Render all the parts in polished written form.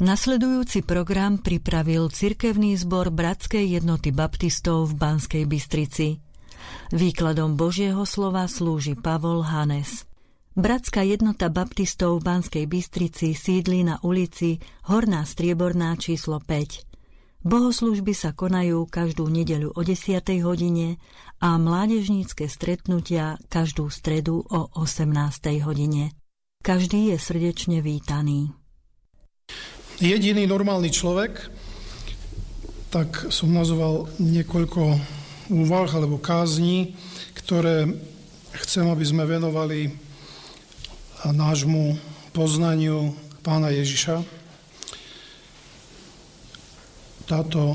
Nasledujúci program pripravil cirkevný zbor Bratskej jednoty baptistov v Banskej Bystrici. Výkladom Božieho slova slúži Pavol Hanes. Bratská jednota baptistov v Banskej Bystrici sídli na ulici Horná Strieborná číslo 5. Bohoslužby sa konajú každú nedeľu o 10. hodine a mládežnícke stretnutia každú stredu o 18. hodine. Každý je srdečne vítaný. Jediný normálny človek, tak som nazval niekoľko úvah alebo kázní, ktoré chcem, aby sme venovali nášmu poznaniu Pána Ježiša. Táto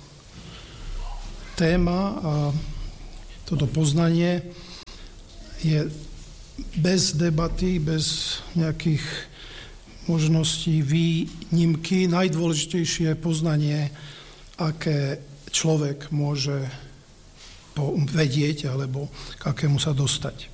téma a toto poznanie je bez debaty, bez nejakých možností výnimky najdôležitejšie poznanie, aké človek môže vedieť alebo k akému sa dostať.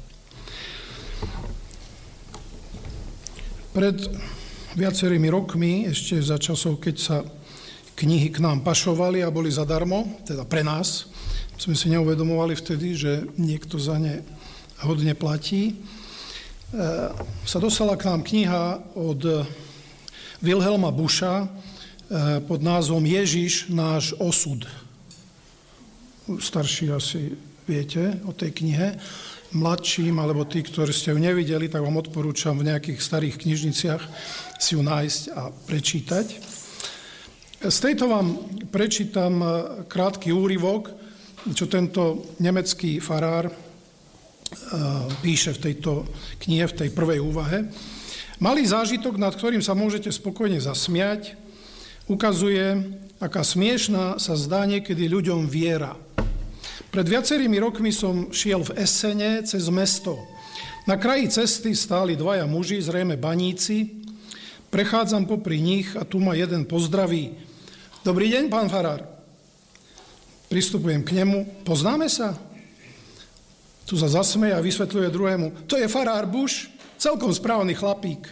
Pred viacerými rokmi, ešte za časov, keď sa knihy k nám pašovali a boli zadarmo, teda pre nás, sme si neuvedomovali vtedy, že niekto za ne hodne platí, sa dostala k nám kniha od Wilhelma Buscha pod názvom Ježiš, náš osud. Starší asi viete o tej knihe. Mladším, alebo tí, ktorí ste ju nevideli, tak vám odporúčam v nejakých starých knižniciach si ju nájsť a prečítať. Z tejto vám prečítam krátky úryvok, čo tento nemecký farár píše v tejto knihe, v tej prvej úvahe. Malý zážitok, nad ktorým sa môžete spokojne zasmiať, ukazuje, aká smiešná sa zdá niekedy ľuďom viera. Pred viacerými rokmi som šiel v Essene cez mesto. Na kraji cesty stáli dvaja muži, zrejme baníci. Prechádzam popri nich a tu ma jeden pozdraví. Dobrý deň, pán farár. Pristupujem k nemu. Poznáme sa? Tu sa zasmeje a vysvetľuje druhému. To je farár Busch, celkom správny chlapík.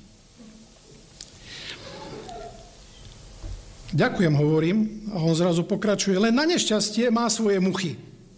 Ďakujem, hovorím, a on zrazu pokračuje. Len na nešťastie má svoje muchy.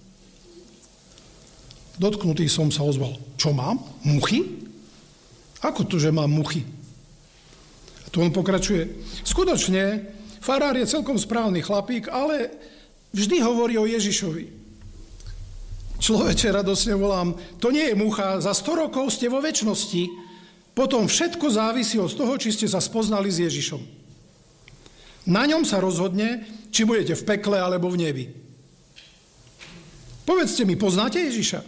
Dotknutý som sa ozval. Čo mám? Muchy? Ako to, že mám muchy? A tu on pokračuje. Skutočne, farár je celkom správny chlapík, ale vždy hovorí o Ježišovi. Človeče, radosne volám, to nie je mucha, za 100 rokov ste vo večnosti, potom všetko závisí od toho, či ste sa spoznali s Ježišom. Na ňom sa rozhodne, či budete v pekle alebo v nebi. Povedzte mi, poznáte Ježiša?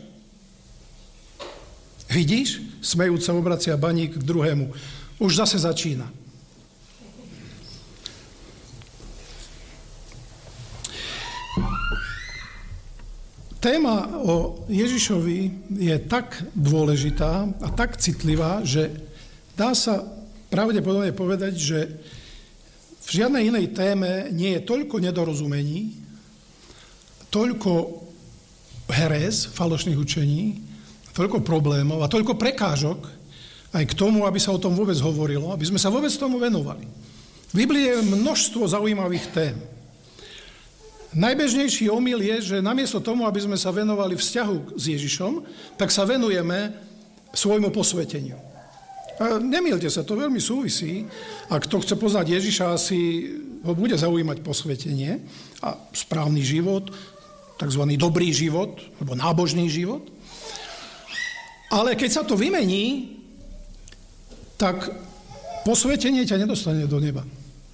Vidíš? Smejúc sa obracia baník k druhému. Už zase začína. Téma o Ježišovi je tak dôležitá a tak citlivá, že dá sa pravdepodobne povedať, že v žiadnej inej téme nie je toľko nedorozumení, toľko heréz, falošných učení, toľko problémov a toľko prekážok aj k tomu, aby sa o tom vôbec hovorilo, aby sme sa vôbec tomu venovali. V Biblii je množstvo zaujímavých tém. Najbežnejší omyl je, že namiesto tomu, aby sme sa venovali vzťahu s Ježišom, tak sa venujeme svojmu posveteniu. A nemýlte sa, to veľmi súvisí. Ak kto chce poznať Ježiša, asi ho bude zaujímať posvetenie a správny život, takzvaný dobrý život, alebo nábožný život. Ale keď sa to vymení, tak posvetenie ťa nedostane do neba.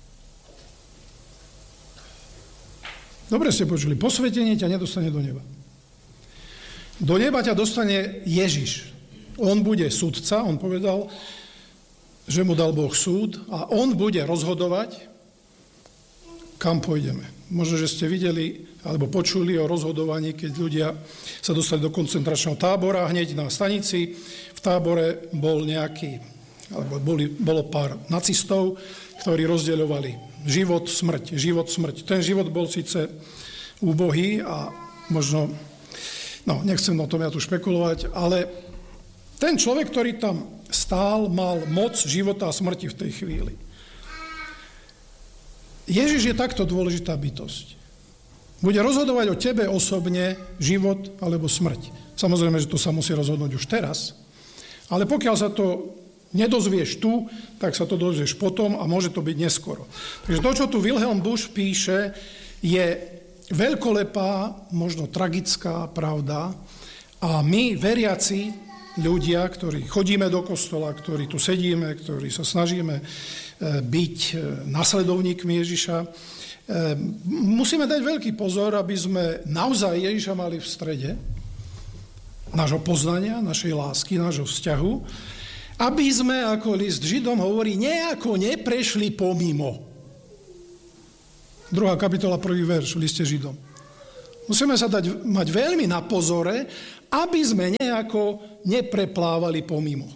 Dobre ste počuli, posvetenie ťa nedostane do neba. Do neba ťa dostane Ježiš. On bude sudca, on povedal, že mu dal Boh súd a on bude rozhodovať, kam pôjdeme. Možno, že ste videli alebo počuli o rozhodovaní, keď ľudia sa dostali do koncentračného tábora, hneď na stanici. V tábore bol bolo pár nacistov, ktorí rozdeľovali život, smrť. Ten život bol síce úbohý a možno, nechcem o tom ja tu špekulovať, ale ten človek, ktorý tam stál, mal moc života a smrti v tej chvíli. Ježiš je takto dôležitá bytosť. Bude rozhodovať o tebe osobne život alebo smrť. Samozrejme, že to sa musí rozhodnúť už teraz, ale pokiaľ sa to nedozvieš tu, tak sa to dozvieš potom a môže to byť neskoro. Takže to, čo tu Wilhelm Busch píše, je veľkolepá, možno tragická pravda a my, veriaci ľudia, ktorí chodíme do kostola, ktorí tu sedíme, ktorí sa snažíme byť nasledovníkmi Ježiša, musíme dať veľký pozor, aby sme naozaj Ježiša mali v strede nášho poznania, našej lásky, nášho vzťahu, aby sme, ako list Židom hovorí, nejako neprešli pomimo. 2. kapitola, 1. verš v liste Židom. Musíme sa mať veľmi na pozore, aby sme nejako nepreplávali pomimo.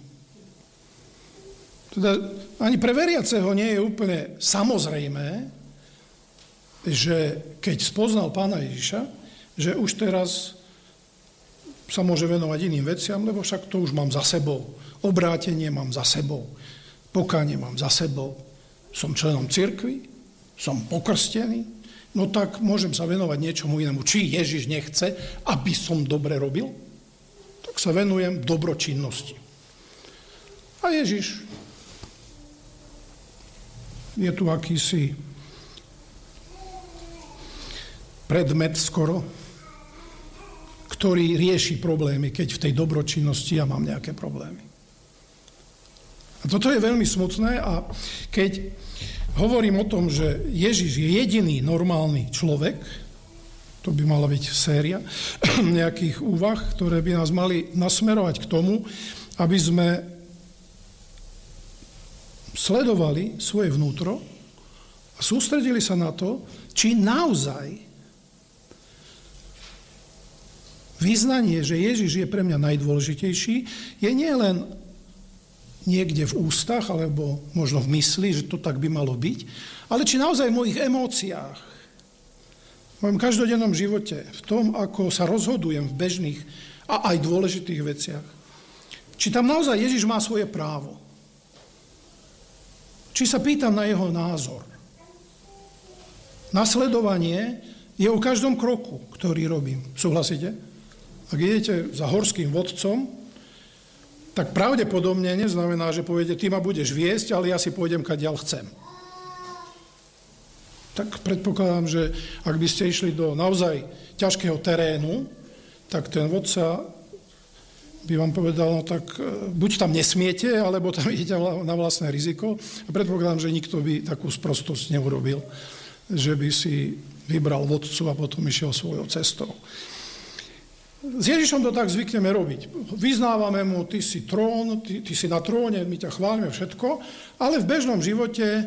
Teda ani pre veriaceho nie je úplne samozrejmé, že keď spoznal Pána Ježiša, že už teraz sa môže venovať iným veciam, lebo však to už mám za sebou. Obrátenie mám za sebou. Pokánie mám za sebou. Som členom cirkvi, som pokrstený, no tak môžem sa venovať niečomu inému. Či Ježiš nechce, aby som dobre robil, tak sa venujem dobročinnosti. A Ježiš je tu akýsi predmet skoro, ktorý rieši problémy, keď v tej dobročinnosti ja mám nejaké problémy. A toto je veľmi smutné a keď hovorím o tom, že Ježiš je jediný normálny človek, to by mala byť séria nejakých úvah, ktoré by nás mali nasmerovať k tomu, aby sme sledovali svoje vnútro a sústredili sa na to, či naozaj vyznanie, že Ježiš je pre mňa najdôležitejší, je nielen niekde v ústach, alebo možno v mysli, že to tak by malo byť, ale či naozaj v mojich emóciách, v mojom každodennom živote, v tom, ako sa rozhodujem v bežných a aj dôležitých veciach, či tam naozaj Ježiš má svoje právo. Či sa pýtam na jeho názor. Nasledovanie je o každom kroku, ktorý robím. Súhlasíte? Ak idete za horským vodcom, tak pravdepodobne neznamená, že poviete, ty ma budeš viesť, ale ja si pôjdem, kadiaľ chcem. Tak predpokladám, že ak by ste išli do naozaj ťažkého terénu, tak ten vodca by vám povedal, no tak buď tam nesmiete, alebo tam idete na vlastné riziko. A predpokladám, že nikto by takú sprostosť neurobil, že by si vybral vodcu a potom išiel svojou cestou. S Ježišom to tak zvykneme robiť. Vyznávame mu, ty si trón, ty si na tróne, my ťa chválime, všetko, ale v bežnom živote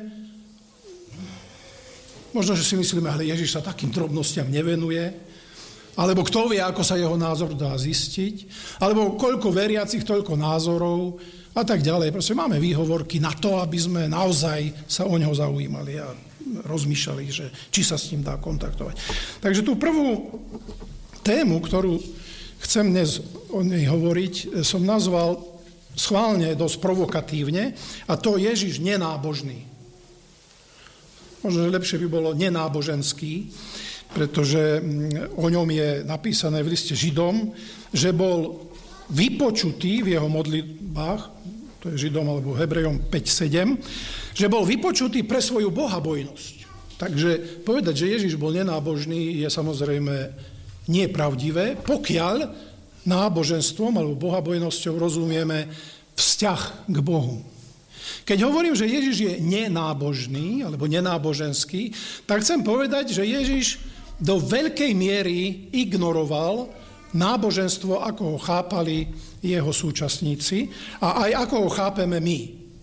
možno, že si myslíme, ale Ježiš sa takým drobnostiam nevenuje, alebo kto vie, ako sa jeho názor dá zistiť, alebo koľko veriacich, toľko názorov a tak ďalej. Proste máme výhovorky na to, aby sme naozaj sa o neho zaujímali a rozmýšľali, že či sa s ním dá kontaktovať. Takže tú prvú tému, ktorú chcem dnes o nej hovoriť, som nazval schválne, dosť provokatívne, a to Ježiš nenábožný. Možno, že lepšie by bolo nenáboženský, pretože o ňom je napísané v liste Židom, že bol vypočutý v jeho modlitbách, to je Židom alebo Hebrejom 5:7, že bol vypočutý pre svoju bohabojnosť. Takže povedať, že Ježiš bol nenábožný, je samozrejme nepravdivé, pokiaľ náboženstvom alebo bohabojnosťou rozumieme vzťah k Bohu. Keď hovorím, že Ježiš je nenábožný alebo nenáboženský, tak chcem povedať, že Ježiš do veľkej miery ignoroval náboženstvo, ako ho chápali jeho súčasníci a aj ako ho chápeme my.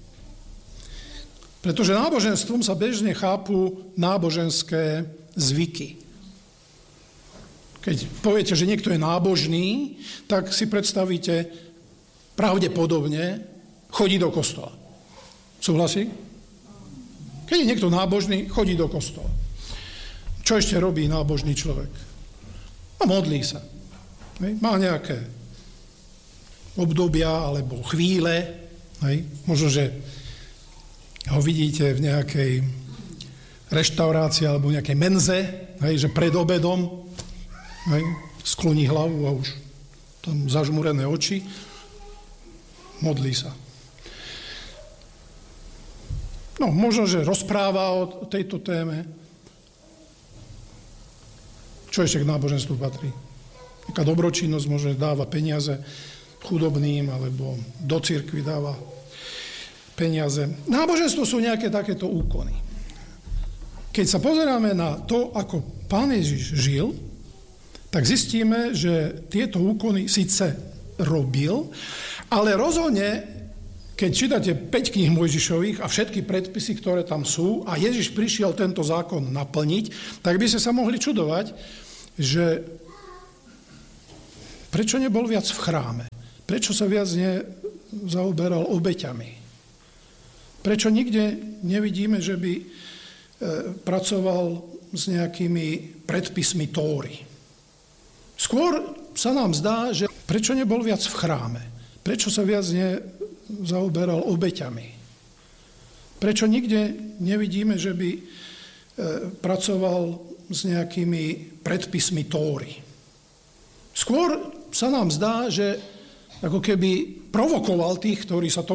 Pretože náboženstvom sa bežne chápu náboženské zvyky. Keď poviete, že niekto je nábožný, tak si predstavíte, pravdepodobne chodí do kostola. Súhlasí? Keď je niekto nábožný, chodí do kostola. Čo ešte robí nábožný človek? A modlí sa. Má nejaké obdobia alebo chvíle. Možno, že ho vidíte v nejakej reštaurácii alebo nejakej menze, hej, že pred obedom, hej, skloní hlavu a už tam zažmúrené oči, modlí sa. No, možno, že rozpráva o tejto téme. Čo ešte k náboženstvu patrí? Taká dobročinnosť, možno dáva peniaze chudobným, alebo do cirkvi dáva peniaze. Náboženstvo sú nejaké takéto úkony. Keď sa pozeráme na to, ako Pán Ježiš žil, tak zistíme, že tieto úkony síce robil, ale rozhodne, keď čítate 5 kníh Mojžišových a všetky predpisy, ktoré tam sú, a Ježiš prišiel tento zákon naplniť, tak by ste sa mohli čudovať, že prečo nebol viac v chráme? Prečo sa viac nezaoberal obeťami? Prečo nikde nevidíme, že by pracoval s nejakými predpismi Tóry? Skôr sa nám zdá, že prečo nebol viac v chráme? Prečo sa viac nezaoberal obeťami? Prečo nikde nevidíme, že by pracoval s nejakými predpismi Tóry? Skôr sa nám zdá, že ako keby provokoval tých, ktorí sa